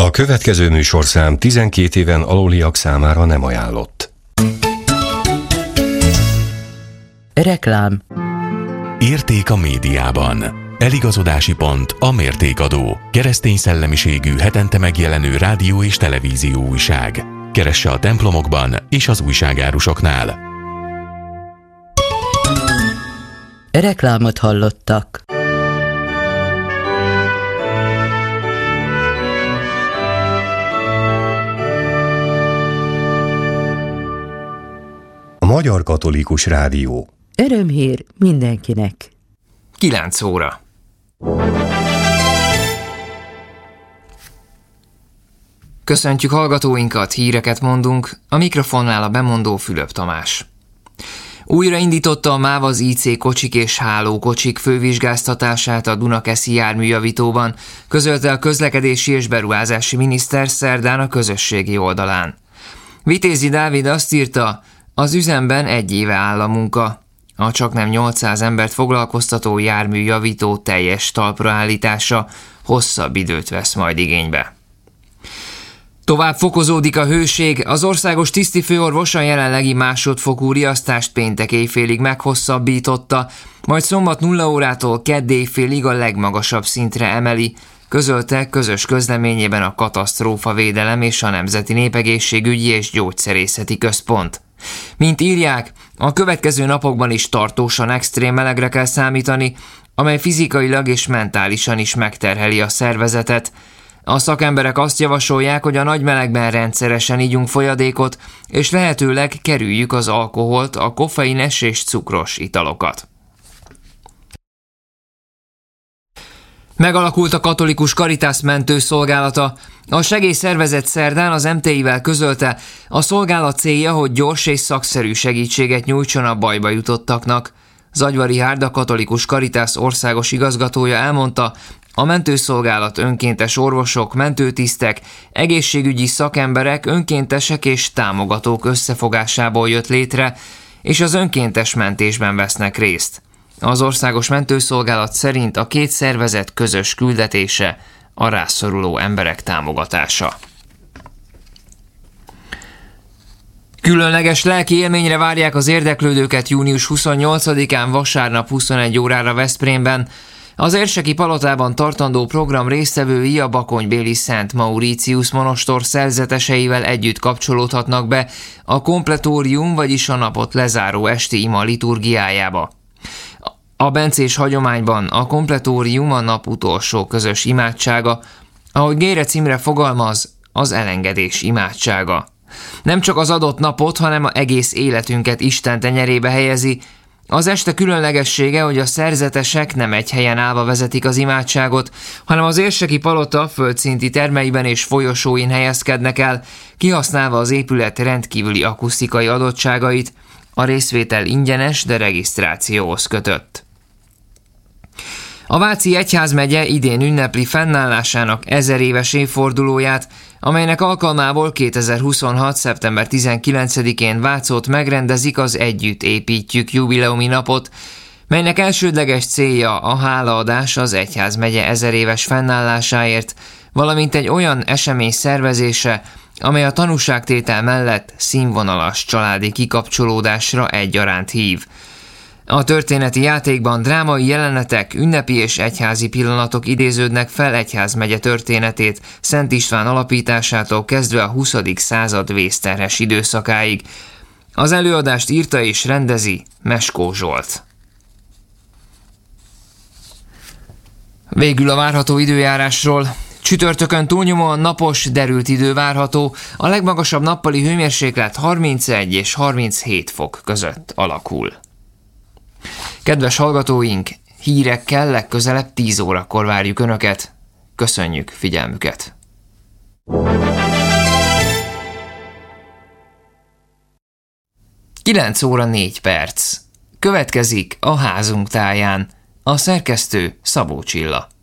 A következő műsorszám 12 éven aluliak számára nem ajánlott. Reklám. Érték a médiában. Eligazodási pont a Mértékadó. Keresztény szellemiségű hetente megjelenő rádió és televízió újság. Keresse a templomokban és az újságárusoknál. Reklámot hallottak. A Magyar Katolikus Rádió. Örömhír mindenkinek. 9 óra. Köszöntjük hallgatóinkat, híreket mondunk, a mikrofonnál a bemondó Fülöp Tamás. Újra indította a MÁV az IC kocsik és hálókocsik fővizsgáztatását a Dunakeszi járműjavítóban, közölte a közlekedési és beruházási miniszter szerdán a közösségi oldalán. Vitézi Dávid azt írta, az üzemben 1 éve áll a munka. A csaknem 800 embert foglalkoztató járműjavító teljes talpra állítása hosszabb időt vesz majd igénybe. Tovább fokozódik a hőség, az országos tisztifőorvos a jelenlegi másodfokú riasztást péntek éjfélig meghosszabbította, majd szombat 0 órától kedd éjfélig a legmagasabb szintre emeli, közölte közös közleményében a Katasztrófavédelem és a Nemzeti Népegészségügyi és Gyógyszerészeti Központ. Mint írják, a következő napokban is tartósan extrém melegre kell számítani, amely fizikailag és mentálisan is megterheli a szervezetet. A szakemberek azt javasolják, hogy a nagy melegben rendszeresen igyunk folyadékot, és lehetőleg kerüljük az alkoholt, a koffeines és cukros italokat. Megalakult a Katolikus Caritas mentőszolgálata. A segélyszervezet szerdán az MTI-vel közölte, a szolgálat célja, hogy gyors és szakszerű segítséget nyújtson a bajba jutottaknak. Zagyvari Hárd, a Katolikus Caritas országos igazgatója elmondta, a mentőszolgálat önkéntes orvosok, mentőtisztek, egészségügyi szakemberek, önkéntesek és támogatók összefogásából jött létre, és az önkéntes mentésben vesznek részt. Az országos mentőszolgálat szerint a 2 szervezet közös küldetése a rászoruló emberek támogatása. Különleges lelki élményre várják az érdeklődőket június 28-án vasárnap 21 órára Veszprémben. Az Érseki Palotában tartandó program résztvevői a bakonybéli Szent Mauritius monostor szerzeteseivel együtt kapcsolódhatnak be a kompletórium, vagyis a napot lezáró esti ima liturgiájába. A bencés hagyományban a kompletórium a nap utolsó közös imádsága, ahogy Gérec Imre fogalmaz, az elengedés imádsága. Nem csak az adott napot, hanem az egész életünket Isten tenyerébe helyezi. Az este különlegessége, hogy a szerzetesek nem egy helyen állva vezetik az imádságot, hanem az Érseki Palota földszinti termeiben és folyosóin helyezkednek el, kihasználva az épület rendkívüli akusztikai adottságait. A részvétel ingyenes, de regisztrációhoz kötött. A Váci Egyházmegye idén ünnepli fennállásának 1000 éves évfordulóját, amelynek alkalmából 2026. szeptember 19-én Vácot megrendezik az Együtt építjük jubileumi napot, melynek elsődleges célja a hálaadás az Egyházmegye 1000 éves fennállásáért, valamint egy olyan esemény szervezése, amely a tanúságtétel mellett színvonalas családi kikapcsolódásra egyaránt hív. A történeti játékban drámai jelenetek, ünnepi és egyházi pillanatok idéződnek fel Egyházmegye történetét Szent István alapításától kezdve a 20. század vészterhes időszakáig. Az előadást írta és rendezi Meskó Zsolt. Végül a várható időjárásról. Csütörtökön túlnyomóan napos, derült idő várható, a legmagasabb nappali hőmérséklet 31 és 37 fok között alakul. Kedves hallgatóink, hírekkel legközelebb 10 órakor várjuk Önöket. Köszönjük figyelmüket! Kilenc óra 4 perc. Következik a házunk táján. A szerkesztő Szabó Csilla.